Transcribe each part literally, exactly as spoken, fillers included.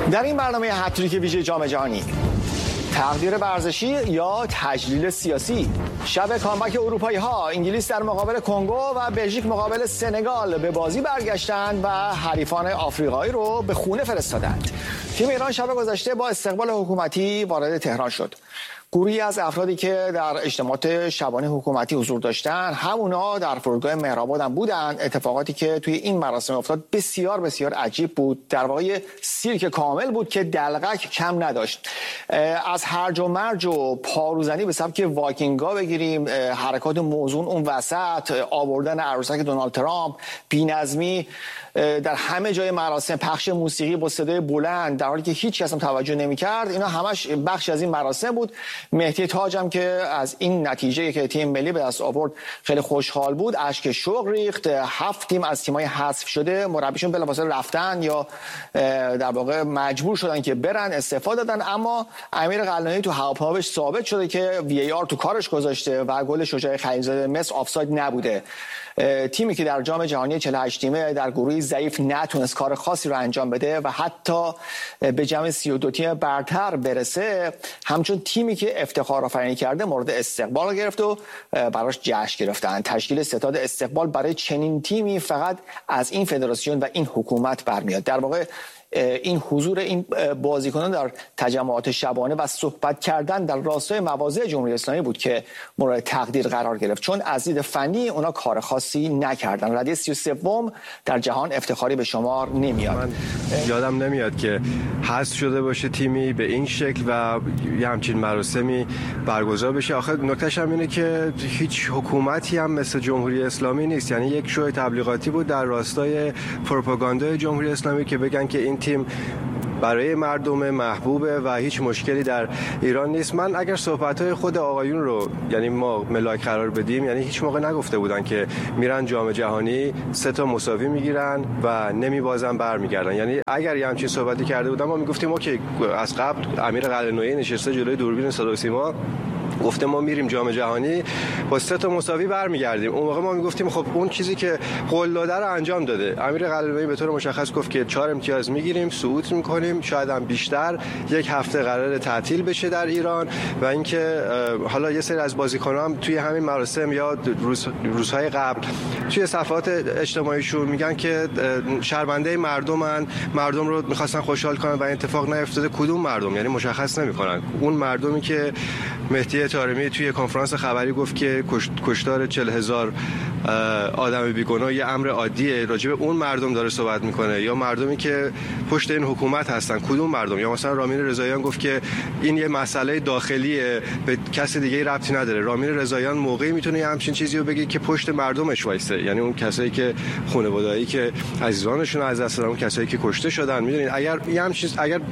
در این برنامه هتریک ویژه جام جهانی، تقدیر ورزشی یا تجلیل سیاسی، شب کامبک اروپایی ها، انگلیس در مقابل کنگو و بلژیک مقابل سنگال به بازی برگشتند و حریفان آفریقایی رو به خونه فرستادند. تیم ایران شب گذشته با استقبال حکومتی وارد تهران شد. گروهی از افرادی که در اجتماعات شبانه حکومتی حضور داشتند همونا در فرودگاه مهرآباد هم بودند. اتفاقاتی که توی این مراسم افتاد بسیار بسیار عجیب بود. در واقع سیرک کامل بود که دلقک کم نداشت. از هرج و مرج و پاروزنی به سبک وایکینگا بگیریم، حرکات موزون اون وسط، آوردن عروسک دونالد ترامپ، بی‌نظمی در همه جای مراسم، پخش موسیقی با صدای بلند در حالی که هیچ کس هم توجه نمی‌کرد، اینا همش بخش از این مراسم بود. مهدی تاج هم که از این نتیجه که تیم ملی به دست آورد خیلی خوشحال بود، اشک شوق ریخت. هفت تیم از تیم‌های حذف شده مربیشون بلافاصله رفتن یا در واقع مجبور شدن که برن، استفاده دادن. اما امیر قلعه‌نویی تو هواپیماش ثابت شده که وی ای آر تو کارش گذاشته و گل شجاع خلیلزاده مصر آفساید نبوده. تیمی که در جام جهانی چهل و هشت تیمه در گروهی ضعیف نتونست کار خاصی رو انجام بده و حتی به جمع سی و دو تیم برتر برسه، همچون تیمی که افتخار آفرینی کرده مورد استقبال گرفت و براش جشن گرفتن. تشکیل ستاد استقبال برای چنین تیمی فقط از این فدراسیون و این حکومت برمیاد. در واقع این حضور این بازیکنان در تجمعات شبانه و صحبت کردن در راستای مواضع جمهوری اسلامی بود که مورد تقدیر قرار گرفت، چون از دید فنی اونا کار خاصی نکردن. رده سی و سوم در جهان افتخاری به شمار نمیاد. من یادم نمیاد که حذف شده باشه تیمی به این شکل و یه همچین مراسمی برگزار بشه. آخه نکتهش هم اینه که هیچ حکومتی هم مثل جمهوری اسلامی نیست، یعنی یک شو تبلیغاتی بود در راستای پروپاگاندای جمهوری اسلامی که بگن که این تیم برای مردم محبوبه و هیچ مشکلی در ایران نیست. من اگر صحبت‌های خود آقایون رو یعنی ما ملاک قرار بدیم، یعنی هیچ موقع نگفته بودن که میرن جام جهانی سه تا مساوی میگیرن و نمیبازن برمیگردن. یعنی اگر یه همچین صحبتی کرده بودن ما میگفتیم اوکی، از قبل امیر قلعه‌نویی نشسته جلوی دوربین صدا و سیما گفته ما میریم جام جهانی با سه تا مساوی برمیگردیم. اون موقع ما میگفتیم خب اون چیزی که قول داده رو انجام داده. امیر قلعه‌نویی به طور مشخص گفت که چهار امتیاز میگیریم، صعود میکنیم، شاید هم بیشتر. یک هفته قراره تعطیل بشه در ایران و اینکه حالا یه سری از بازیکن‌ها هم توی همین مراسم یا روز روزهای قبل توی صفحات اجتماعیشون میگن که شرمنده مردمن، مردم رو میخواستن خوشحال کنن و اتفاق نیفتاده. کدوم مردم؟ یعنی مشخص نمیکنن. اون مردمی که مهدی طارمی توی کنفرانس خبری گفت که کشتار چهل هزار آدم بیگناه یه امر عادیه، راجع به اون مردم داره صحبت میکنه، یا مردمی که پشت این حکومت هستن کدوم مردم؟ یا مثلا رامین رضاییان گفت که این یه مسئله داخلیه، به کسی دیگه ربطی نداره. رامین رضاییان موقعی میتونه یه همچین چیزی رو بگه که پشت مردمش وایسه، یعنی اون کسایی که خانواده‌ای که عزیزانشون از دست دادن، اون کسایی که کشته شدن. میدونید اگر یه همچین اگر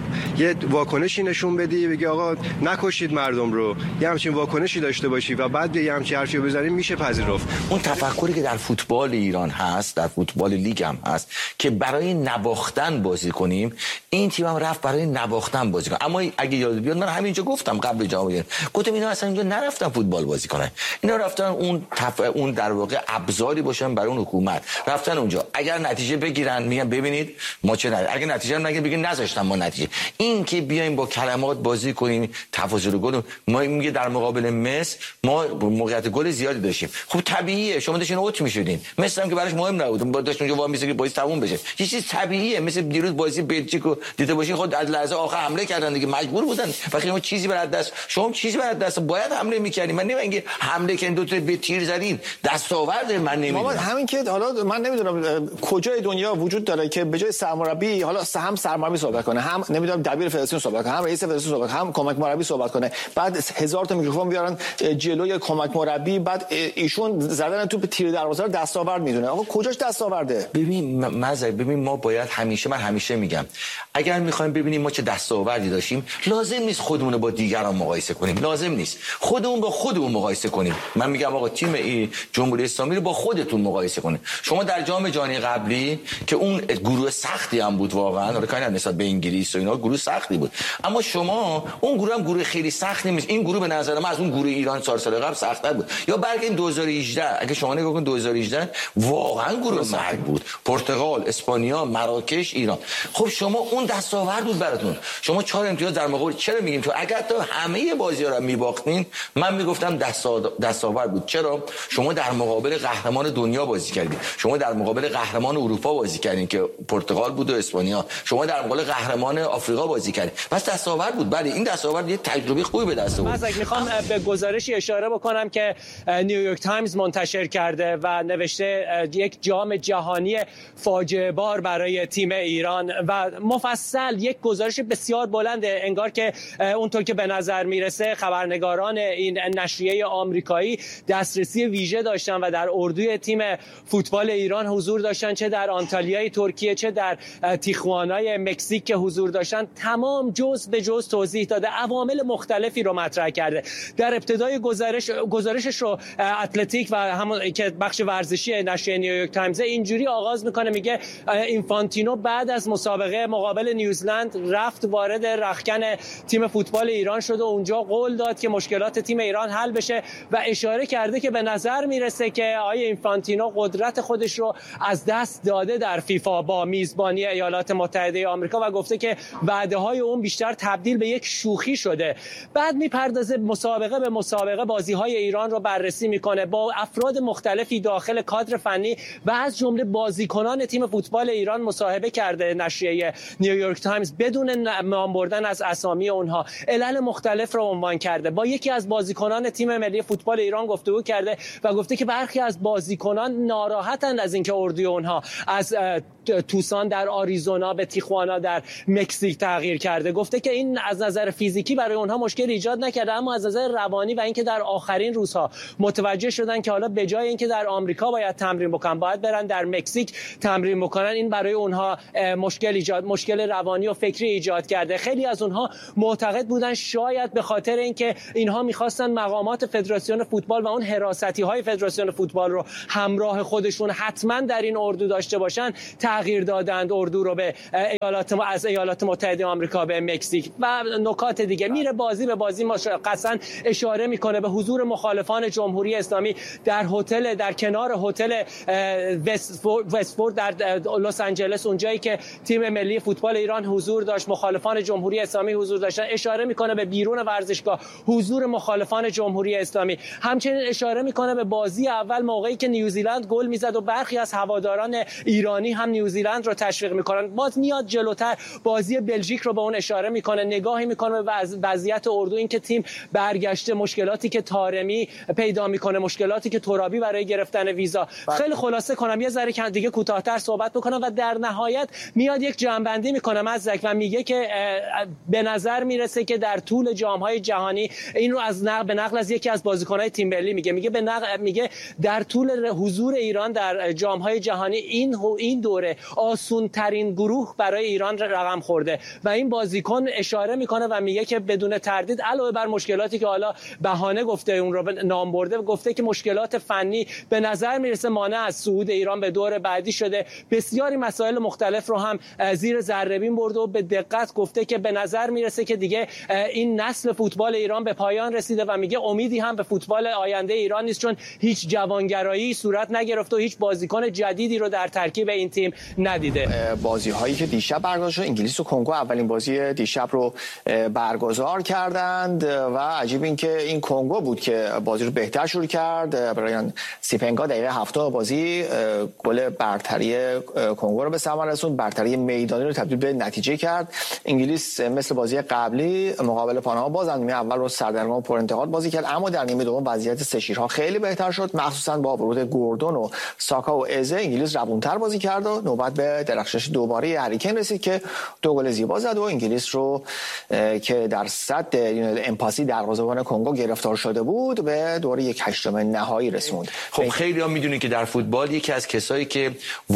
یه واکنشی نشون بدی، بگی آقا نکشید مردم رو، یه همچین واکنشی داشته باشی و بعد یه همچین حرفی رو بزنی، میشه پذیرفت. اون تفکری که در فوتبال ایران هست، در فوتبال لیگ هم هست که برای نواختن بازی کنیم، این تیم هم رفت برای نواختن بازی کنه. اما اگه یاد بیاد من همینجا گفتم قبل جام جهانی، گفتم اینا اصلا اینجا نرفتن فوتبال بازی کنن، اینا رفتن اون تف... اون در واقع ابزاری باشن برای اون حکومت، رفتن اونجا اگر نتیجه بگیرن میگن ببینید ما چه نتیجه، اگه نتیجه نگیرن بگن نذاشتن ما نتیجه. این که بیایم با کلمات بازی کنیم، تفاضل گل ما میگه در مقابل مصر ما موقعیت گل زیادی داشتیم. خب طبیعیه شما داشتین اوت میشدین، مصر هم که براش مهم نبود، با داشت اونجا وام میسه که بازی تموم بشه. یه چیز طبیعیه، مثل دیروز بازی بلژیک رو دیده باشین، خود از لحظه آخر حمله کردن دیگه، مجبور بودن. وقتی ما چیزی بر دست شما چیزی بر دست باید حمله میکردین. من نمیگم که حمله کردین دو تا به تیر زدین دستاورد، من نمیدونم همین که حالا من نمیدونم کجای دنیا وجود داره که به جای سرمربی حالا هم سرمربی صحبت کنه، هم نمیدونم دبیر فدراسیون صحبت کنه، هم رئیس فدراسیون صحبت کنه، هم کمک مربی صحبت کنه، بعد هزار تا میکروفون بیارن جلوی کمک مربی، بعد ایشون زدن توپ تیر دروازه رو دستاورد میدونه. آقا کجاش دستاورده؟ ببین مزه ببین ما باید همیشه، من همیشه میگم اگر میخوایم ببینیم ما چه دستاوردی داشتیم، لازم نیست خودمون رو با دیگران مقایسه کنیم، لازم نیست خودمون با خودمون مقایسه کنیم. من میگم آقا تیم ای جمهوری اسلامی رو با خودتون مقایسه کنید. شما در جام جهانی قبلی که اون گروه سختی هم بود واقعا، حالا کاری نسبت به انگلیس و اینا گروه سختی بود، اما شما اون گروه هم گروه خیلی سختی نیست. این گروه به نظر من از اون گروه ایران چهار سال قبل سخت‌تر بود. یا برگردیم دو هزار و هجده، اگه شما نگاه کنید دو هزار و هجده واقعا گروه مرگ بود، پرتغال، اسپانیا، مراکش، ایران. خب شما اون چون دستاورد بود براتون. شما چهار امتیاز در مقابل، چرا میگیم تو اگر تو همه بازی‌ها رو میباختین من میگفتم دستاورد بود. چرا؟ شما در مقابل قهرمان دنیا بازی کردید، شما در مقابل قهرمان اروپا بازی کردین که پرتغال بود و اسپانیا، شما در مقابل قهرمان آفریقا بازی کردید. پس دستاورد بود. بله این دستاورد یه تجربه خوبی به دست آورد. من میخوام به گزارشی اشاره بکنم که نیویورک تایمز منتشر کرده و نوشته یک جام جهانی فاجعه بار برای تیم ایران و مفصل یک گزارش بسیار بلنده. انگار که اونطور که به نظر میرسه خبرنگاران این نشریه آمریکایی دسترسی ویژه داشتن و در اردوی تیم فوتبال ایران حضور داشتن، چه در آنتالیای ترکیه چه در تیخوانای مکزیک که حضور داشتن. تمام جزء به جزء توضیح داده، عوامل مختلفی رو مطرح کرده. در ابتدای گزارش گزارشش رو اتلتیک و همون که بخش ورزشی نشریه نیویورک تایمز اینجوری آغاز میکنه، میگه اینفانتینو بعد از مسابقه مقابل نیوزلند رفت وارد رختکن تیم فوتبال ایران شد و اونجا قول داد که مشکلات تیم ایران حل بشه و اشاره کرده که به نظر میرسه که آیه اینفانتینو قدرت خودش رو از دست داده در فیفا با میزبانی ایالات متحده آمریکا و گفته که وعده های اون بیشتر تبدیل به یک شوخی شده. بعد میپردازه مسابقه به مسابقه بازی های ایران رو بررسی میکنه، با افراد مختلفی داخل کادر فنی و از جمله بازیکنان تیم فوتبال ایران مصاحبه کرده نشریه نیویورک تایمز بدون نام بردن از اسامی اونها. علل مختلف رو عنوان کرده. با یکی از بازیکنان تیم ملی فوتبال ایران گفتگو کرده و گفته که برخی از بازیکنان ناراحتند از اینکه اردوی اونها از توسان در آریزونا به تیخوانا در مکزیک تغییر کرده. گفته که این از نظر فیزیکی برای اونها مشکل ایجاد نکرده، اما از نظر روانی و اینکه در آخرین روزها متوجه شدن که حالا به جای اینکه در آمریکا باید تمرین بکنن باید برن در مکزیک تمرین بکنن، این برای اونها مشکل ایجاد مشکل روانی و فکری ایجاد کرده. خیلی از اونها معتقد بودن شاید به خاطر اینکه اینها می‌خواستن مقامات فدراسیون فوتبال و اون حراستی‌های فدراسیون فوتبال رو همراه خودشون حتما در این اردو داشته باشن تغییر دادند اردو رو به ایالات از ایالات متحده آمریکا به مکزیک. و نکات دیگه میره بازی به بازی مشخصا اشاره میکنه به حضور مخالفان جمهوری اسلامی در هتل در کنار هتل وستفورد در لس آنجلس، اونجایی که تیم ملی فوتبال ایران حضور داشت، مخالفان جمهوری اسلامی حضور داشتن. اشاره میکنه به بیرون ورزشگاه حضور مخالفان جمهوری اسلامی. همچنین اشاره میکنه به بازی اول موقعی که نیوزیلند گل میزد و برخی از هواداران ایرانی هم نیوزیلند رو تشویق میکنن. باز میاد جلوتر بازی بلژیک رو به اون اشاره میکنه، نگاهی میکنه به وضعیت اردو، این که تیم برگشته، مشکلاتی که طارمی پیدا میکنه، مشکلاتی که ترابی برای گرفتن ویزا. خیلی خلاصه کنم یه ذره دیگه کوتاه‌تر صحبت بکنم و در نهایت میاد یک جنبندی میکنه مزدک و میگه که به نظر میرسه که در طول جام‌های جهانی، این رو از نقل به نقل از یکی از بازیکن‌های تیم ملی میگه میگه به نقل میگه در طول حضور ایران در جام‌های جهانی این این دوره آسون ترین گروه برای ایران رقم خورده و این بازیکن اشاره میکنه و میگه که بدون تردید علاوه بر مشکلاتی که حالا بهانه گفته اون رو نام برده، گفته که مشکلات فنی به نظر میرسه مانع از صعود ایران به دور بعدی شده. بسیاری مسائل مختلف رو هم زیر ذره‌بین برده و به دقت گفته که به نظر میرسه که دیگه این نسل فوتبال ایران به پایان رسیده و میگه امیدی هم به فوتبال آینده ایران نیست، چون هیچ جوانگرایی صورت نگرفته و هیچ بازیکن جدیدی رو در ترکیب این تیم ندیده. بازی هایی که دیشب برگزار شد، انگلیس و کنگو اولین بازی دیشب رو برگزار کردند و عجیب این که این کنگو بود که بازی رو بهتر شروع کرد. برایان سیپنگا دقیقه هفتاد بازی گل برتری کنگو رو به ثمر رسوند، برتری میدانی رو تبدیل به نتیجه کرد. انگلیس مثل بازی قبلی مقابل پاناما باز نیمه اول رو سردرگم پر انتقاد بازی کرد، اما در نیمه دوم وضعیت سه شیرها خیلی بهتر شد، مخصوصا با ورود گوردون و ساکا و ازه. انگلیس روونتر بازی کرد و نوبت به درخشش دوباره هری کین رسید که دو گل زیبا زد و انگلیس رو که در صد امپاسی دروازه‌بان کنگو گرفتار شده بود به دوره یک هشتم نهایی رسوند. خب خیلی ها میدونید که در فوتبال یکی از کسایی که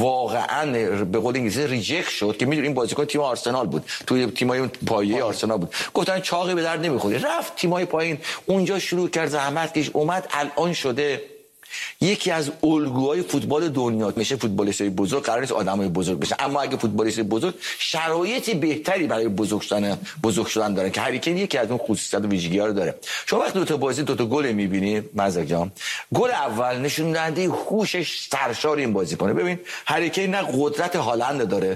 واقعا به قول انگلیسی ریجکت شد که میدونید این بازیکن تیم آرسنال بود، توی تیمای پایه آرسنال بود، گفتن چاقی به درد نمیخوره، رفت تیمای پایین، اونجا شروع کرد زحمت کش، اومد الان شده یکی از الگوهای فوتبال دنیا. میشه فوتبالیستای بزرگ قرار نیست آدمای بزرگ بشن، اما اگه فوتبالیست بزرگ شرایطی بهتری برای بزرگ شدن بزرگ شدن دارن که هری کین یکی از اون خصوصیات و ویژگی‌ها رو داره. شما وقتی دو تا بازی دو تا گل می‌بینی مزدک جان، گل اول نشون دهنده هوشش سرشار این بازیکنه. ببین هری کین نه قدرت هالند داره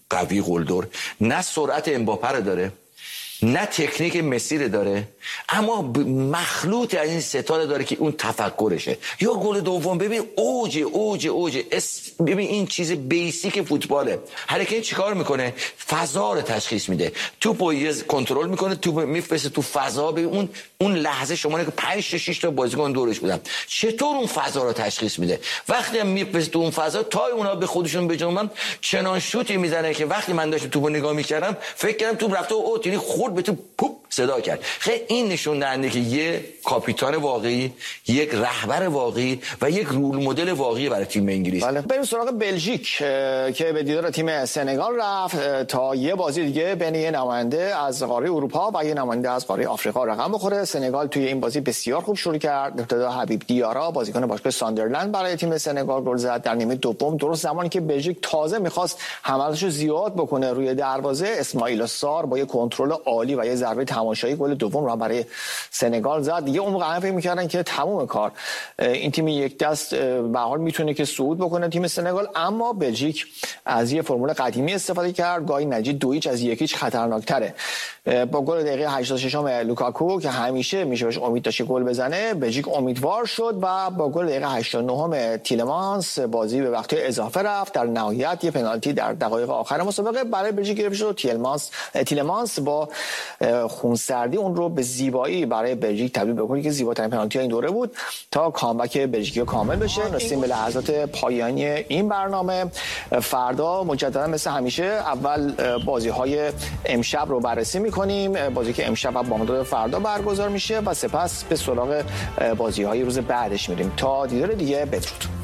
قوی قلدر، نه سرعت امباپه رو داره، نه تکنیک مسی رو داره، اما مخلوط از این ستاره داره که اون تفکرشه. یا گل دوم ببین اوج اوج اوج ببین این چیز بیسیک فوتباله. هر کی چیکار میکنه؟ فضا رو تشخیص میده، توپو یه کنترل میکنه، توپو میفرسته تو فضا. ببین اون اون لحظه شما که پنج تا شش تا بازیکن دورش بودن، چطور اون فضا رو تشخیص میده. وقتی هم میفرسته تو اون فضا تا اونا به خودشون بجنبن، چنان شوتی میزنه که وقتی من داشتم توپو نگاه میکردم فکر کردم توپ رفته اوت، یعنی خورد به تو پوپ صدا کرد. خیلی این نشون دهنده که یه کاپیتان واقعی، یک رهبر واقعی و یک رول مدل واقعی برای تیم انگلیس. بله. بریم سراغ بلژیک که به دیدار تیم سنگال رفت تا یه بازی دیگه بین یه نماینده از قاره اروپا و یه نماینده از قاره آفریقا رقم بخوره. سنگال توی این بازی بسیار خوب شروع کرد. ابتدا حبیب دیارا بازیکن باشگاه ساندرلند برای تیم سنگال گل زد در نیمه دوم، درست زمانی که بلژیک تازه می‌خواست حمله‌شو زیاد بکنه روی دروازه. اسماعیل سار با یه کنترل عالی و یه ضربه تماشایی گل دوم رو برای سنگال زد. دیگه اون موقع فکر می‌کردن که تمام کار این تیم یک دست به حال میتونه که صعود بکنه تیم سنگال، اما بلژیک از یه فرمول قدیمی استفاده کرد. گاهی نجید دو هیچ از یکیش خطرناک‌تره. با گل دقیقه هشتاد و شش لوکاکو که همیشه میشه بهش امید داشت گل بزنه، بلژیک امیدوار شد و با گل دقیقه هشتاد و نه تیلمانس بازی به وقت اضافه رفت. در نهایت یه پنالتی در دقایق آخر مسابقه برای بلژیک گرفته شد. تیلمانس تیلمانس با خونسردی اون رو به زیبایی برای بلژیک تبدیل بکنه که زیباترین پنالتی این دوره بود تا کامبک بلژیکی کامل بشه. رسیدیم به لحظات پایانی این برنامه. فردا مجددا مثل همیشه اول بازی‌های امشب رو بررسی می‌کنیم، بازی که امشب و بامداد فردا برگزار میشه و سپس به سراغ بازی‌های روز بعدش میریم. تا دیدار دیگه، بدرود.